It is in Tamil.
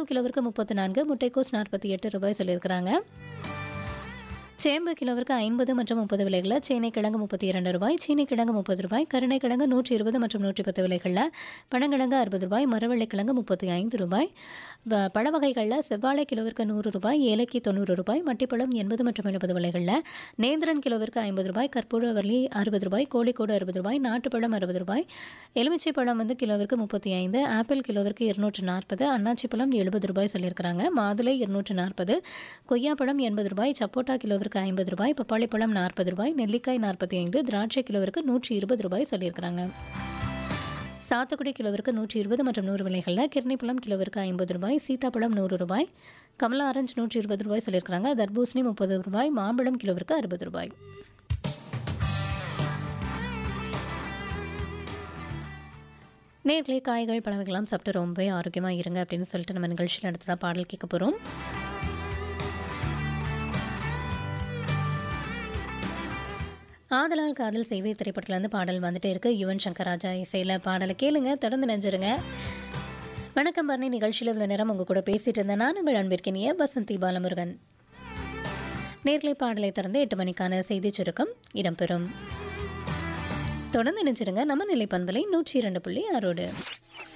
உளுத்தம்பருப்பு கிலோவிற்கு 34, முட்டைக்கோஸ் 48 ரூபாய் சொல்லியிருக்கிறாங்க. சேம்பு கிலோவிற்கு 50 மற்றும் 30 விலைகளில், சேனைக்கிழங்கு 32 ரூபாய், சீனிக்கிழங்கு 30 ரூபாய், கருணைக்கிழங்கு 120 மற்றும் 110 விலைகளில், பனங்கிழங்கு 60 ரூபாய், மரவள்ளிக்கிழங்கு 35 ரூபாய். பழ வகைகளில் செவ்வாழை கிலோவிற்கு 100 ரூபாய், ஏலக்கி 90 ரூபாய், மட்டிப்பழம் 80 மற்றும் 70 விலைகளில், நேந்திரன் கிலோவிற்கு 50 ரூபாய், கற்பூரவல்லி 60 ரூபாய், கோழிக்கோடு 60 ரூபாய், நாட்டுப்பழம் 60 ரூபாய், எலுமிச்சை பழம் கிலோவிற்கு 35, ஆப்பிள் கிலோவிற்கு 240, அன்னாச்சி பழம் 70 ரூபாய் சொல்லியிருக்கிறாங்க. மாதுளை 240, கொய்யாப்பழம் 80 ரூபாய், சப்போட்டா கிலோவிற்கு 50 ரூபாய், பப்பாளி பழம் 40 ரூபாய், நெல்லிக்காய் 45, திராட்சை கிலோவிற்கு 120 ரூபாய் சொல்லியிருக்கிறாங்க. சாத்துக்குடி கிலோவிற்கு 120 மற்றும் 100 விலைகளில், கிர்ணிப்பழம் கிலோவிற்கு 50 ரூபாய், சீத்தாப்பழம் 100 ரூபாய், கமலா ஆரஞ்சு 120 ரூபாய் சொல்லியிருக்கிறாங்க. தர்பூசணி 30 ரூபாய், மாம்பழம் கிலோவிற்கு 60 ரூபாய். நேர்களே, காய்கள் பழங்கள்லாம் சாப்பிட்டு ரொம்பவே ஆரோக்கியமாக இருங்க அப்படின்னு சொல்லிட்டு நம்ம நிகழ்ச்சியில் அடுத்ததாக பாடல் கேட்க போகிறோம். ஆதலால் காதல் செய்வே திரைப்படத்துலேருந்து பாடல் வந்துட்டு இருக்கு. யுவன் சங்கர் ராஜா இசையில் பாடலை கேளுங்க, தொடர்ந்து நினைஞ்சிருங்க. வணக்கம் பரணி, நிகழ்ச்சியில் இவ்வளோ நேரம் உங்கள் கூட பேசிகிட்டு இருந்தேன். நான் உங்கள் அன்பிற்கினிய வசந்தி பாலமுருகன். நேர்களை பாடலை தொடர்ந்து 8 மணிக்கான செய்தி சுருக்கம் இடம்பெறும். தொடர்ந்து நினைச்சிருங்க நம்ம நிலைப்பண்பலை 102.6.